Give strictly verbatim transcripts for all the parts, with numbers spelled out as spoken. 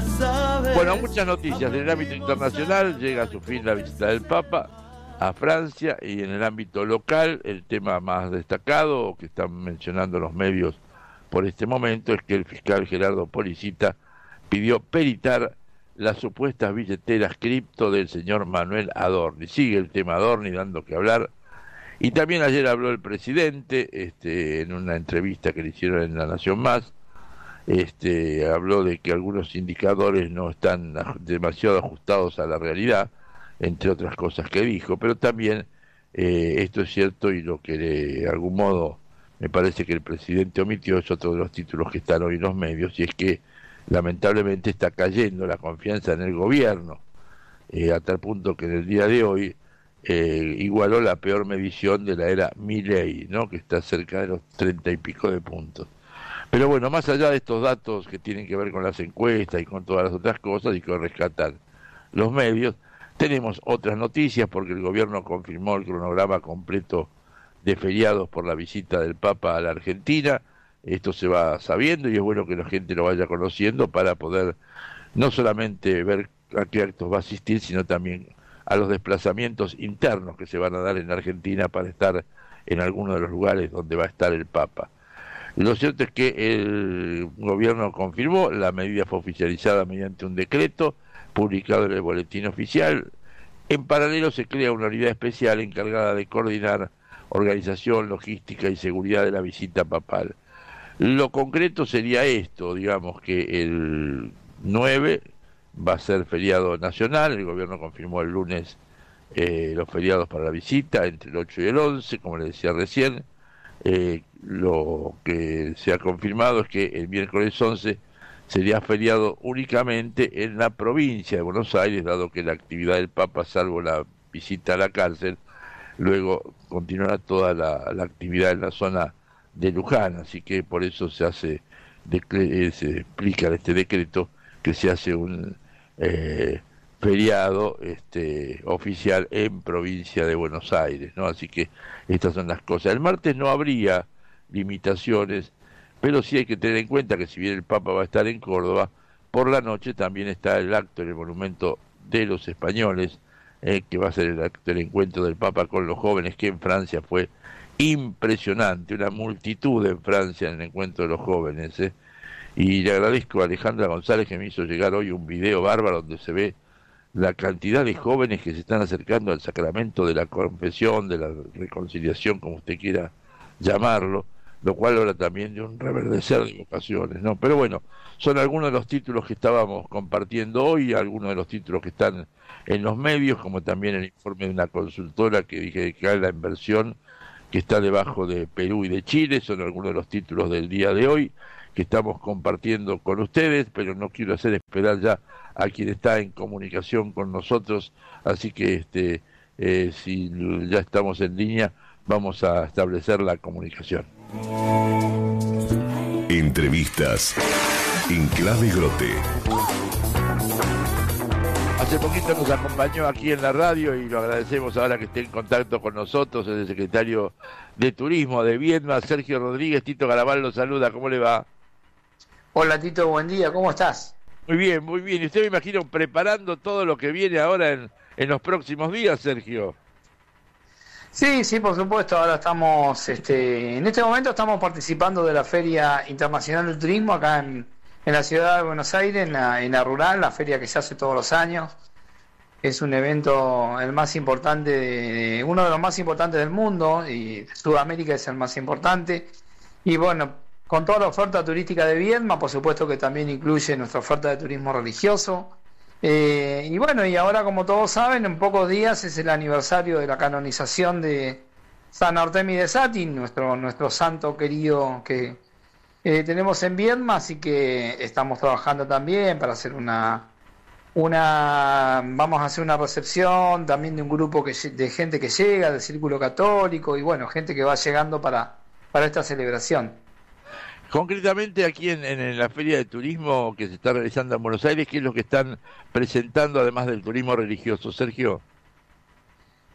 Bueno, muchas noticias. En el ámbito internacional llega a su fin la visita del Papa a Francia, y en el ámbito local el tema más destacado que están mencionando los medios por este momento es que el fiscal Gerardo Policita pidió peritar las supuestas billeteras cripto del señor Manuel Adorni. Sigue el tema Adorni dando que hablar. Y también ayer habló el presidente este, en una entrevista que le hicieron en La Nación Más. Este, habló de que algunos indicadores no están demasiado ajustados a la realidad, entre otras cosas que dijo, pero también eh, esto es cierto, y lo que de algún modo me parece que el presidente omitió es otro de los títulos que están hoy en los medios, y es que lamentablemente está cayendo la confianza en el gobierno, eh, a tal punto que en el día de hoy eh, igualó la peor medición de la era Milei, ¿no?, que está cerca de los treinta y pico de puntos. Pero bueno, más allá de estos datos que tienen que ver con las encuestas y con todas las otras cosas y que rescatan los medios, tenemos otras noticias porque el gobierno confirmó el cronograma completo de feriados por la visita del Papa a la Argentina. Esto se va sabiendo y es bueno que la gente lo vaya conociendo para poder no solamente ver a qué actos va a asistir, sino también a los desplazamientos internos que se van a dar en Argentina para estar en alguno de los lugares donde va a estar el Papa. Lo cierto es que el gobierno confirmó, la medida fue oficializada mediante un decreto publicado en el boletín oficial. En paralelo se crea una unidad especial encargada de coordinar organización, logística y seguridad de la visita papal. Lo concreto sería esto, digamos que el nueve va a ser feriado nacional, el gobierno confirmó el lunes eh, los feriados para la visita, entre el ocho y el once, como les decía recién. Eh, lo que se ha confirmado es que el miércoles once sería feriado únicamente en la provincia de Buenos Aires, dado que la actividad del Papa, salvo la visita a la cárcel, luego continuará toda la, la actividad en la zona de Luján, así que por eso se hace, de, se explica en este decreto que se hace un eh, feriado este, oficial en provincia de Buenos Aires, ¿no? Así que estas son las cosas. El martes no habría limitaciones, pero sí hay que tener en cuenta que si bien el Papa va a estar en Córdoba, por la noche también está el acto en el Monumento de los Españoles, eh, que va a ser el acto del encuentro del Papa con los jóvenes, que en Francia fue impresionante, una multitud en Francia en el encuentro de los jóvenes, eh. Y le agradezco a Alejandra González que me hizo llegar hoy un video bárbaro donde se ve la cantidad de jóvenes que se están acercando al sacramento de la confesión, de la reconciliación, como usted quiera llamarlo, lo cual habla también de un reverdecer de vocaciones, ¿no? Pero bueno, son algunos de los títulos que estábamos compartiendo hoy, algunos de los títulos que están en los medios, como también el informe de una consultora que dije que hay la inversión que está debajo de Perú y de Chile, son algunos de los títulos del día de hoy que estamos compartiendo con ustedes, pero no quiero hacer esperar ya a quien está en comunicación con nosotros, así que este eh, si ya estamos en línea, vamos a establecer la comunicación. Entrevistas en Clave Grote. Hace poquito nos acompañó aquí en la radio y lo agradecemos ahora que esté en contacto con nosotros, es el secretario de Turismo de Viedma, Sergio Rodríguez. Tito Garabal lo saluda, ¿cómo le va? Hola Tito, buen día, ¿cómo estás? Muy bien, muy bien. Y usted, me imagino, preparando todo lo que viene ahora en, en los próximos días, Sergio. Sí, sí, por supuesto. Ahora estamos, este, en este momento estamos participando de la Feria Internacional del Turismo acá en, en la ciudad de Buenos Aires, en la, en la rural, la feria que se hace todos los años. Es un evento el más importante, de, uno de los más importantes del mundo, y Sudamérica es el más importante. Y bueno, con toda la oferta turística de Viedma, por supuesto que también incluye nuestra oferta de turismo religioso. Eh, y bueno, y ahora, como todos saben, en pocos días es el aniversario de la canonización de San Artemio de Sati, nuestro, nuestro santo querido que eh, tenemos en Viedma, así que estamos trabajando también para hacer una, una vamos a hacer una recepción también de un grupo que, de gente que llega, del Círculo Católico, y bueno, gente que va llegando para, para esta celebración. Concretamente aquí en, en la Feria de Turismo que se está realizando en Buenos Aires, ¿qué es lo que están presentando además del turismo religioso, Sergio?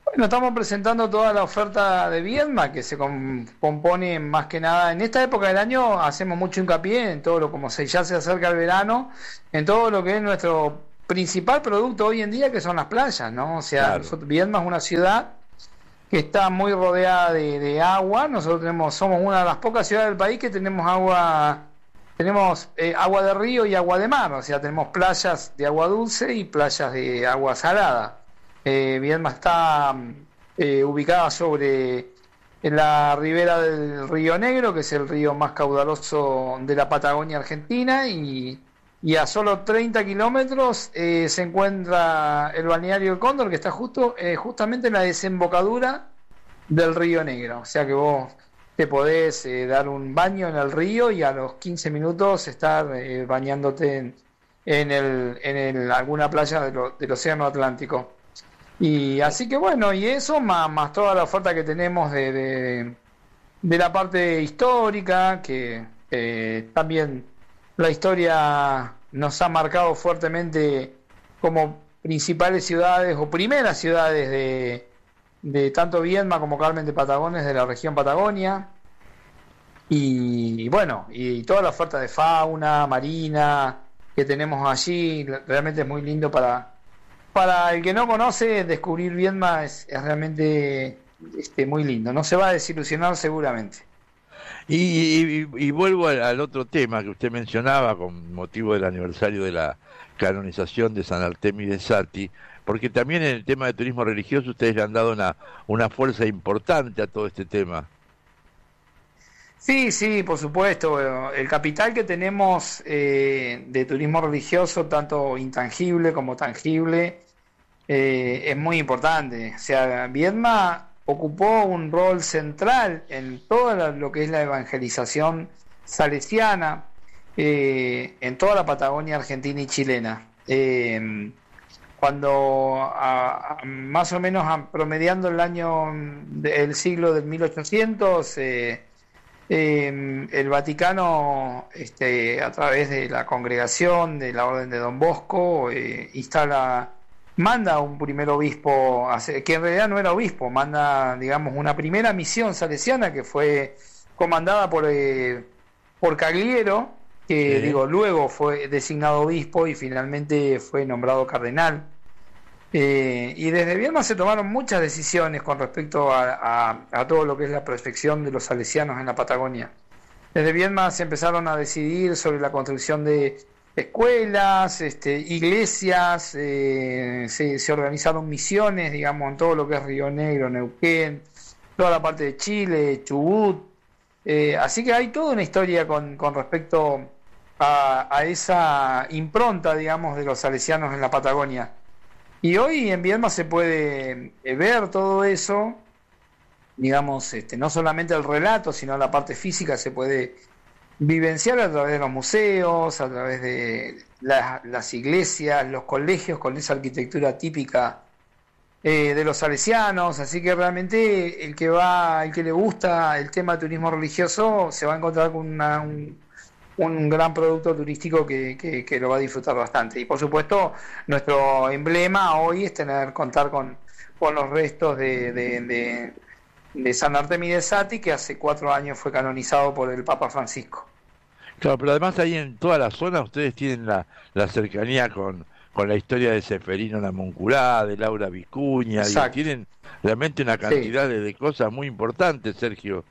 Bueno, estamos presentando toda la oferta de Viedma, que se com- compone más que nada, en esta época del año hacemos mucho hincapié en todo lo, como se, ya se acerca el verano, en todo lo que es nuestro principal producto hoy en día, que son las playas, ¿no? O sea, Claro. nosotros- Viedma es una ciudad que está muy rodeada de, de agua. Nosotros tenemos, somos una de las pocas ciudades del país que tenemos agua, tenemos eh, agua de río y agua de mar, o sea, tenemos playas de agua dulce y playas de agua salada. Eh, Viedma está eh, ubicada sobre en la ribera del Río Negro, que es el río más caudaloso de la Patagonia Argentina, y, y a solo treinta kilómetros eh, se encuentra el balneario El Cóndor, que está justo eh, justamente en la desembocadura del Río Negro. O sea que vos te podés eh, dar un baño en el río y a los quince minutos estar eh, bañándote en, en, el, en el, alguna playa de lo- del Océano Atlántico. Y así que bueno, y eso más, más toda la oferta que tenemos de, de, de la parte histórica, que eh, también la historia nos ha marcado fuertemente como principales ciudades o primeras ciudades de, de tanto Viedma como Carmen de Patagones, de la región Patagonia. Y bueno, y toda la oferta de fauna marina que tenemos allí, realmente es muy lindo para, para el que no conoce. Descubrir Viedma es, es realmente este, muy lindo, no se va a desilusionar seguramente. Y, y- y- y vuelvo al, al otro tema que usted mencionaba con motivo del aniversario de la canonización de San Artemio Sati, porque también en el tema de turismo religioso ustedes le han dado una, una fuerza importante a todo este tema. Sí, sí, por supuesto. Bueno, el capital que tenemos eh, de turismo religioso, tanto intangible como tangible, eh, es muy importante. O sea, Viedma ocupó un rol central en todo la- lo que es la evangelización salesiana eh, en toda la Patagonia argentina y chilena. Eh, cuando a- a- más o menos a- promediando el año del siglo del mil ochocientos, eh, eh, el Vaticano, este, a través de la congregación de la Orden de Don Bosco, eh, instala, manda un primer obispo, hace- que en realidad no era obispo, manda, digamos, una primera misión salesiana que fue comandada por, eh, por Cagliero, que Sí. digo, luego fue designado obispo y finalmente fue nombrado cardenal. Eh, y desde Viedma se tomaron muchas decisiones con respecto a, a- a todo lo que es la prospección de los salesianos en la Patagonia. Desde Viedma se empezaron a decidir sobre la construcción de escuelas, este, iglesias, eh, se, se organizaron misiones, digamos, en todo lo que es Río Negro, Neuquén, toda la parte de Chile, Chubut. Eh, así que hay toda una historia con, con respecto a, a esa impronta, digamos, de los salesianos en la Patagonia. Y hoy en Viedma se puede eh, ver todo eso, digamos, este, no solamente el relato, sino la parte física se puede vivenciar a través de los museos, a través de la- las iglesias, los colegios con esa arquitectura típica eh, de los salesianos. Así que realmente el que va, el que le gusta el tema de turismo religioso se va a encontrar con una- un, un gran producto turístico que, que- que lo va a disfrutar bastante. Y por supuesto, nuestro emblema hoy es tener, contar con, con los restos de, de, de- de San Artemio de Sati, que hace cuatro años fue canonizado por el Papa Francisco. Claro, pero además ahí en toda la zona ustedes tienen la, la cercanía con, con la historia de Seferino Namuncurá, de Laura Vicuña, digo, Exacto. tienen realmente una Sí. cantidad de, de cosas muy importantes, Sergio.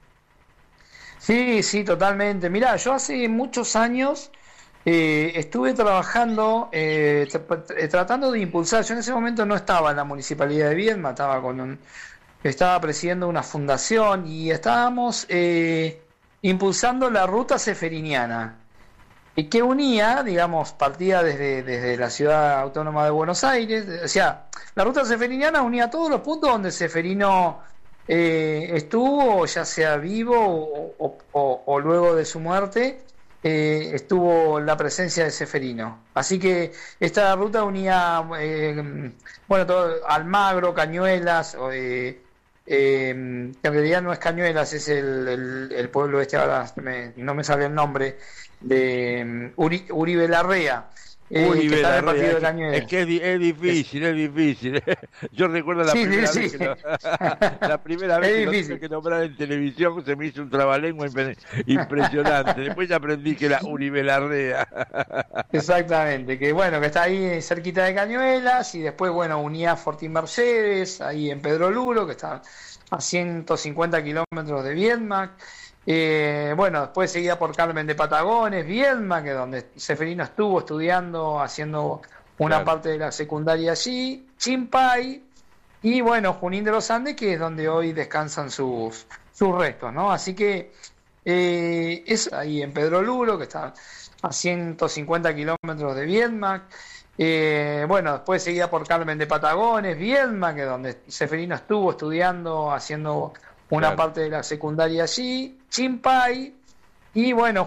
Sí, sí, totalmente. Mirá, yo hace muchos años eh, estuve trabajando, eh, tra- eh, tratando de impulsar. Yo en ese momento no estaba en la Municipalidad de Viedma, estaba con un, estaba presidiendo una fundación y estábamos eh, impulsando la ruta seferiniana, y que unía, digamos, partía desde, desde la ciudad autónoma de Buenos Aires. O sea, la ruta seferiniana unía todos los puntos donde Seferino eh, estuvo, ya sea vivo o, o- o- o luego de su muerte, eh, estuvo la presencia de Seferino. Así que esta ruta unía, eh, bueno, todo, Almagro, Cañuelas, o, eh, eh, que en realidad no es Cañuelas, es el, el- el pueblo este, ahora me- no me sale el nombre, de mm, Uri- Uribe Larrea. eh, que está en el partido de es, Cañuelas. es que es, di- es difícil, es difícil. Yo recuerdo la Sí, primera sí, vez sí. que lo, la primera vez Es que lo difícil. tuve que nombrar en televisión, se me hizo un trabalengua impe- impresionante. Después ya aprendí que era Univelarrea. Exactamente, que bueno, que está ahí cerquita de Cañuelas y después, bueno, unía Fortín Mercedes, ahí en Pedro Luro, que está a ciento cincuenta kilómetros de Viedma. Eh, bueno, después seguía por Carmen de Patagones, Viedma, que es donde Seferino estuvo estudiando, haciendo una Claro. parte de la secundaria allí, Chimpay, y bueno, Junín de los Andes, que es donde hoy descansan sus, sus restos, ¿no? Así que eh, es ahí en Pedro Luro, que está a ciento cincuenta kilómetros de Viedma. Eh, bueno, después seguía por Carmen de Patagones, Viedma, que es donde Seferino estuvo estudiando, haciendo una Claro. parte de la secundaria allí, Chimpay, y bueno,